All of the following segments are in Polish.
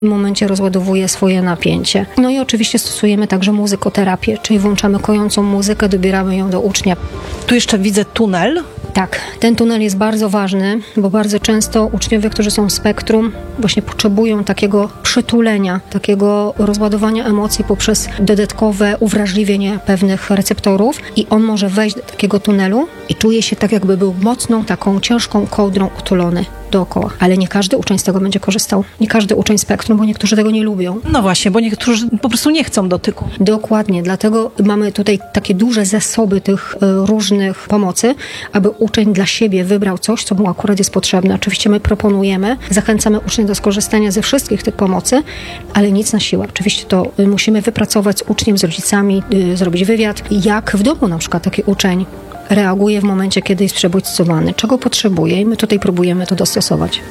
w momencie rozładowuje swoje napięcie. No i oczywiście stosujemy także muzykoterapię, czyli włączamy kojącą muzykę, dobieramy ją do ucznia. Tu jeszcze widzę tunel. Tak, ten tunel jest bardzo ważny, bo bardzo często uczniowie, którzy są w spektrum, właśnie potrzebują takiego przytulenia, takiego rozładowania emocji poprzez dodatkowe uwrażliwienie pewnych receptorów i on może wejść do takiego tunelu i czuje się tak, jakby był mocną, taką ciężką kołdrą otulony dookoła. Ale nie każdy uczeń z tego będzie korzystał. Nie każdy uczeń spektrum, bo niektórzy tego nie lubią. No właśnie, bo niektórzy po prostu nie chcą dotyku. Dokładnie, dlatego mamy tutaj takie duże zasoby tych różnych pomocy, aby uczeń dla siebie wybrał coś, co mu akurat jest potrzebne. Oczywiście my proponujemy, zachęcamy uczniów do skorzystania ze wszystkich tych pomocy, ale nic na siłę. Oczywiście to musimy wypracować z uczniem, z rodzicami, zrobić wywiad. Jak w domu na przykład taki uczeń reaguje w momencie, kiedy jest przebodźcowany, czego potrzebuje i my tutaj próbujemy to dostosować.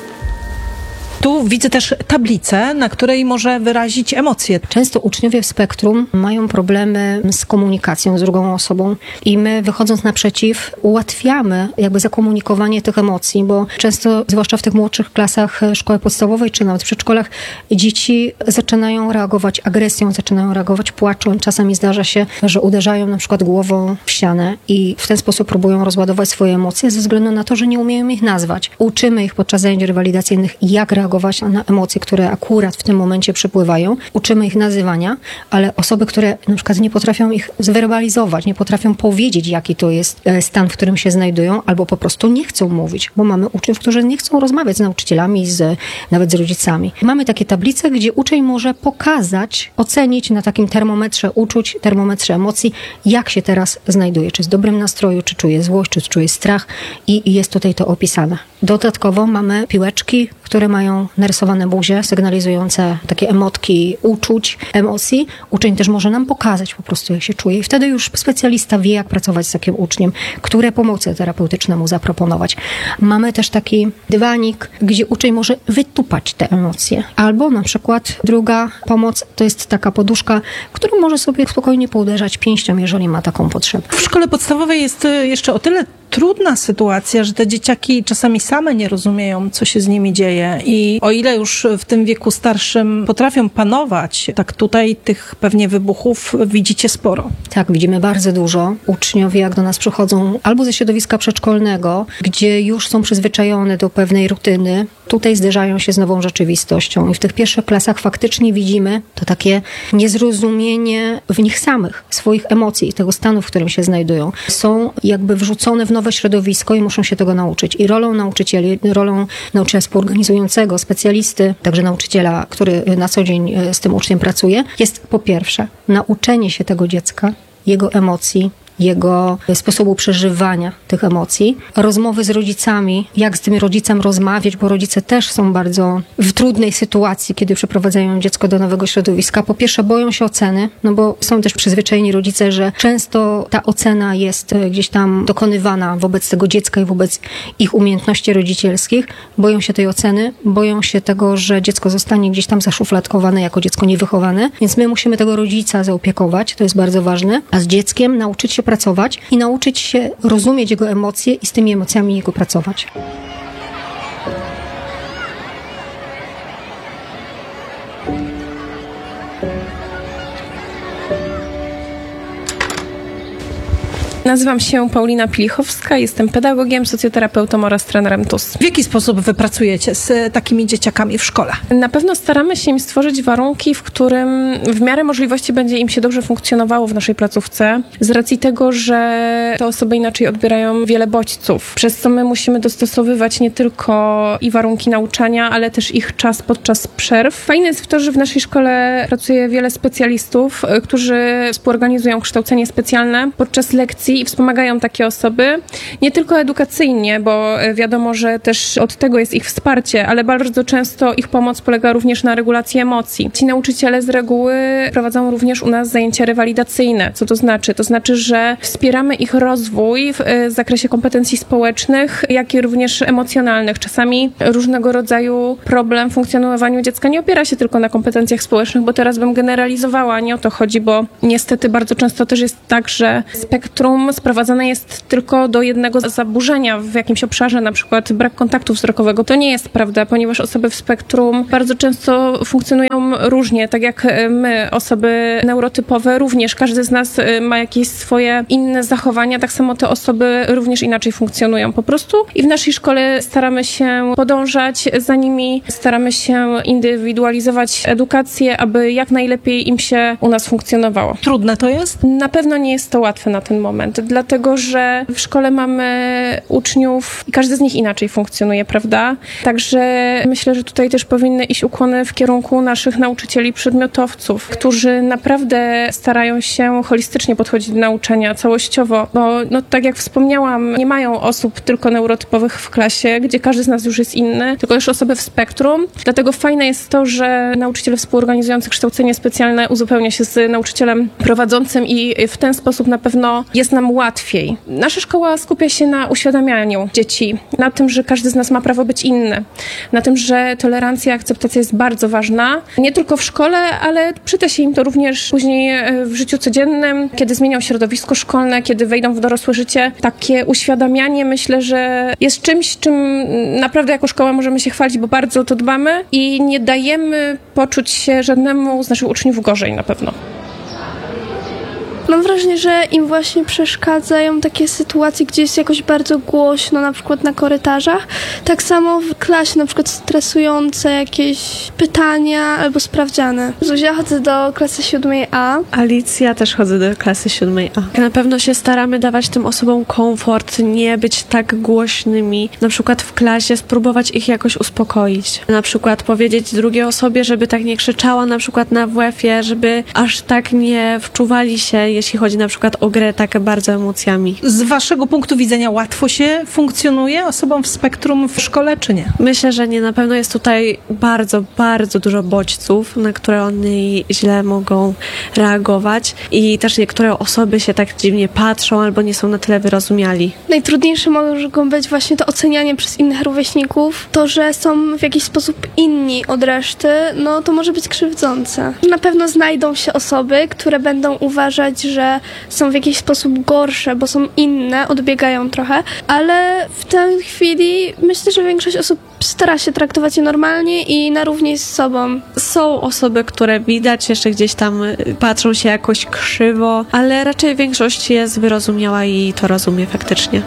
Tu widzę też tablicę, na której może wyrazić emocje. Często uczniowie w spektrum mają problemy z komunikacją z drugą osobą i my, wychodząc naprzeciw, ułatwiamy jakby zakomunikowanie tych emocji, bo często, zwłaszcza w tych młodszych klasach szkoły podstawowej czy nawet w przedszkolach, dzieci zaczynają reagować agresją, zaczynają reagować płaczem. Czasami zdarza się, że uderzają na przykład głową w ścianę i w ten sposób próbują rozładować swoje emocje ze względu na to, że nie umieją ich nazwać. Uczymy ich podczas zajęć rewalidacyjnych, jak reagować na emocje, które akurat w tym momencie przypływają. Uczymy ich nazywania, ale osoby, które na przykład nie potrafią ich zwerbalizować, nie potrafią powiedzieć, jaki to jest stan, w którym się znajdują, albo po prostu nie chcą mówić, bo mamy uczniów, którzy nie chcą rozmawiać z nauczycielami, nawet z rodzicami. Mamy takie tablice, gdzie uczeń może pokazać, ocenić na takim termometrze uczuć, termometrze emocji, jak się teraz znajduje, czy jest w dobrym nastroju, czy czuje złość, czy czuje strach i jest tutaj to opisane. Dodatkowo mamy piłeczki, które mają narysowane buzie, sygnalizujące takie emotki uczuć, emocji. Uczeń też może nam pokazać po prostu, jak się czuje. I wtedy już specjalista wie, jak pracować z takim uczniem, które pomocy terapeutyczne mu zaproponować. Mamy też taki dywanik, gdzie uczeń może wytupać te emocje. Albo na przykład druga pomoc to jest taka poduszka, którą może sobie spokojnie pouderzać pięścią, jeżeli ma taką potrzebę. W szkole podstawowej jest jeszcze o tyle trudna sytuacja, że te dzieciaki czasami same nie rozumieją, co się z nimi dzieje i o ile już w tym wieku starszym potrafią panować, tak tutaj tych pewnie wybuchów widzicie sporo. Tak, widzimy bardzo dużo. Uczniowie, jak do nas przychodzą albo ze środowiska przedszkolnego, gdzie już są przyzwyczajone do pewnej rutyny, tutaj zderzają się z nową rzeczywistością i w tych pierwszych klasach faktycznie widzimy to takie niezrozumienie w nich samych, swoich emocji i tego stanu, w którym się znajdują. Są jakby wrzucone w nowe środowisko i muszą się tego nauczyć. I rolą nauczycieli, rolą nauczyciela współorganizującego, specjalisty, także nauczyciela, który na co dzień z tym uczniem pracuje, jest po pierwsze nauczenie się tego dziecka, jego emocji, jego sposobu przeżywania tych emocji, rozmowy z rodzicami, jak z tym rodzicem rozmawiać, bo rodzice też są bardzo w trudnej sytuacji, kiedy przeprowadzają dziecko do nowego środowiska. Po pierwsze boją się oceny, no bo są też przyzwyczajeni rodzice, że często ta ocena jest gdzieś tam dokonywana wobec tego dziecka i wobec ich umiejętności rodzicielskich. Boją się tej oceny, boją się tego, że dziecko zostanie gdzieś tam zaszufladkowane jako dziecko niewychowane, więc my musimy tego rodzica zaopiekować, to jest bardzo ważne, a z dzieckiem nauczyć się pracować i nauczyć się rozumieć jego emocje i z tymi emocjami jego pracować. Nazywam się Paulina Pilichowska, jestem pedagogiem, socjoterapeutą oraz trenerem TUS. W jaki sposób wy pracujecie z takimi dzieciakami w szkole? Na pewno staramy się im stworzyć warunki, w którym w miarę możliwości będzie im się dobrze funkcjonowało w naszej placówce, z racji tego, że te osoby inaczej odbierają wiele bodźców, przez co my musimy dostosowywać nie tylko i warunki nauczania, ale też ich czas podczas przerw. Fajne jest to, że w naszej szkole pracuje wiele specjalistów, którzy współorganizują kształcenie specjalne podczas lekcji i wspomagają takie osoby, nie tylko edukacyjnie, bo wiadomo, że też od tego jest ich wsparcie, ale bardzo często ich pomoc polega również na regulacji emocji. Ci nauczyciele z reguły prowadzą również u nas zajęcia rewalidacyjne. Co to znaczy? To znaczy, że wspieramy ich rozwój w zakresie kompetencji społecznych, jak i również emocjonalnych. Czasami różnego rodzaju problem w funkcjonowaniu dziecka nie opiera się tylko na kompetencjach społecznych, bo teraz bym generalizowała, nie o to chodzi, bo niestety bardzo często też jest tak, że spektrum spektrum sprowadzane jest tylko do jednego zaburzenia w jakimś obszarze, na przykład brak kontaktu wzrokowego. To nie jest prawda, ponieważ osoby w spektrum bardzo często funkcjonują różnie, tak jak my, osoby neurotypowe, również każdy z nas ma jakieś swoje inne zachowania, tak samo te osoby również inaczej funkcjonują po prostu i w naszej szkole staramy się podążać za nimi, staramy się indywidualizować edukację, aby jak najlepiej im się u nas funkcjonowało. Trudne to jest? Na pewno nie jest to łatwe na ten moment, dlatego że w szkole mamy uczniów i każdy z nich inaczej funkcjonuje, prawda? Także myślę, że tutaj też powinny iść ukłony w kierunku naszych nauczycieli przedmiotowców, którzy naprawdę starają się holistycznie podchodzić do nauczania całościowo, bo tak jak wspomniałam, nie mają osób tylko neurotypowych w klasie, gdzie każdy z nas już jest inny, tylko też osoby w spektrum. Dlatego fajne jest to, że nauczyciel współorganizujący kształcenie specjalne uzupełnia się z nauczycielem prowadzącym i w ten sposób na pewno jest nam łatwiej. Nasza szkoła skupia się na uświadamianiu dzieci, na tym, że każdy z nas ma prawo być inny, na tym, że tolerancja, akceptacja jest bardzo ważna, nie tylko w szkole, ale przyda się im to również później w życiu codziennym, kiedy zmienią środowisko szkolne, kiedy wejdą w dorosłe życie. Takie uświadamianie myślę, że jest czymś, czym naprawdę jako szkoła możemy się chwalić, bo bardzo o to dbamy i nie dajemy poczuć się żadnemu z naszych uczniów gorzej na pewno. Mam wrażenie, że im właśnie przeszkadzają takie sytuacje, gdzie jest jakoś bardzo głośno, na przykład na korytarzach. Tak samo w klasie, na przykład stresujące jakieś pytania albo sprawdziany. Zuzia, chodzę do klasy 7A. Alicja, też chodzę do klasy 7A. Na pewno się staramy dawać tym osobom komfort, nie być tak głośnymi. Na przykład w klasie spróbować ich jakoś uspokoić. Na przykład powiedzieć drugiej osobie, żeby tak nie krzyczała na przykład na WF-ie, żeby aż tak nie wczuwali się, jeśli chodzi na przykład o grę tak bardzo emocjami. Z waszego punktu widzenia łatwo się funkcjonuje osobom w spektrum w szkole, czy nie? Myślę, że nie. Na pewno jest tutaj bardzo, bardzo dużo bodźców, na które oni źle mogą reagować i też niektóre osoby się tak dziwnie patrzą albo nie są na tyle wyrozumiali. Najtrudniejsze mogą być właśnie to ocenianie przez innych rówieśników. To, że są w jakiś sposób inni od reszty, to może być krzywdzące. Na pewno znajdą się osoby, które będą uważać, że są w jakiś sposób gorsze, bo są inne, odbiegają trochę, ale w tej chwili myślę, że większość osób stara się traktować je normalnie i na równi z sobą. Są osoby, które widać jeszcze gdzieś tam patrzą się jakoś krzywo, ale raczej większość jest wyrozumiała i to rozumie faktycznie.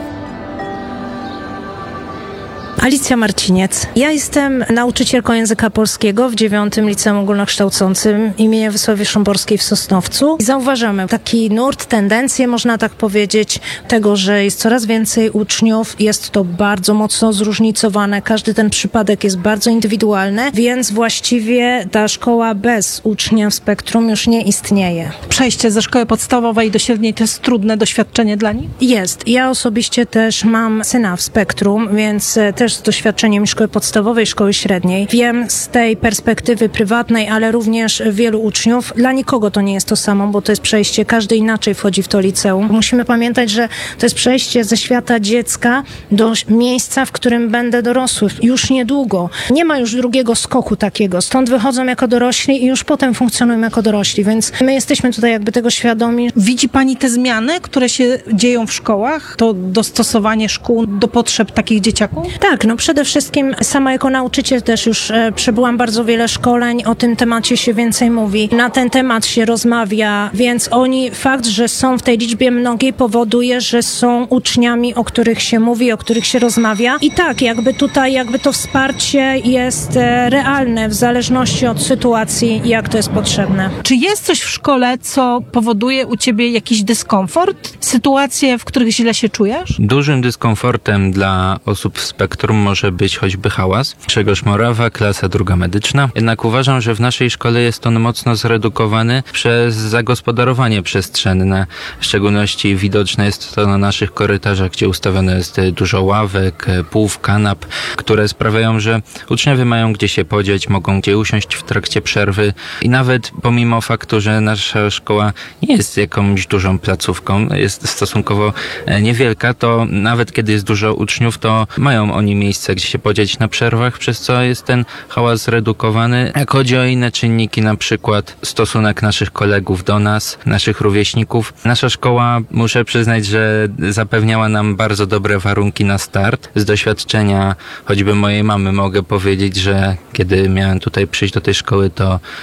Alicja Marciniec. Ja jestem nauczycielką języka polskiego w 9. Liceum Ogólnokształcącym imienia Wysławy Szymborskiej w Sosnowcu. I zauważamy taki nurt, tendencję, można tak powiedzieć, tego, że jest coraz więcej uczniów. Jest to bardzo mocno zróżnicowane. Każdy ten przypadek jest bardzo indywidualny, więc właściwie ta szkoła bez ucznia w spektrum już nie istnieje. Przejście ze szkoły podstawowej do średniej to jest trudne doświadczenie dla nich? Jest. Ja osobiście też mam syna w spektrum, więc też z doświadczeniem szkoły podstawowej, szkoły średniej. Wiem z tej perspektywy prywatnej, ale również wielu uczniów. Dla nikogo to nie jest to samo, bo to jest przejście, każdy inaczej wchodzi w to liceum. Musimy pamiętać, że to jest przejście ze świata dziecka do miejsca, w którym będę dorosły. Już niedługo. Nie ma już drugiego skoku takiego. Stąd wychodzą jako dorośli i już potem funkcjonują jako dorośli, więc my jesteśmy tutaj jakby tego świadomi. Widzi pani te zmiany, które się dzieją w szkołach? To dostosowanie szkół do potrzeb takich dzieciaków? Tak, przede wszystkim sama jako nauczyciel też już przebyłam bardzo wiele szkoleń, o tym temacie się więcej mówi, na ten temat się rozmawia, więc fakt, że są w tej liczbie mnogiej powoduje, że są uczniami, o których się mówi, o których się rozmawia i tak, jakby to wsparcie jest realne w zależności od sytuacji, jak to jest potrzebne. Czy jest coś w szkole, co powoduje u ciebie jakiś dyskomfort? Sytuacje, w których źle się czujesz? Dużym dyskomfortem dla osób w spektrum może być choćby hałas. Grzegorz Morawa, klasa 2 medyczna. Jednak uważam, że w naszej szkole jest on mocno zredukowany przez zagospodarowanie przestrzenne. W szczególności widoczne jest to na naszych korytarzach, gdzie ustawione jest dużo ławek, półw, kanap, które sprawiają, że uczniowie mają gdzie się podzieć, mogą gdzie usiąść w trakcie przerwy i nawet pomimo faktu, że nasza szkoła nie jest jakąś dużą placówką, jest stosunkowo niewielka, to nawet kiedy jest dużo uczniów, to mają oni miejsce, gdzie się podzielić na przerwach, przez co jest ten hałas zredukowany. Jak chodzi o inne czynniki, na przykład stosunek naszych kolegów do nas, naszych rówieśników, nasza szkoła, muszę przyznać, że zapewniała nam bardzo dobre warunki na start. Z doświadczenia choćby mojej mamy mogę powiedzieć, że kiedy miałem tutaj przyjść do tej szkoły, to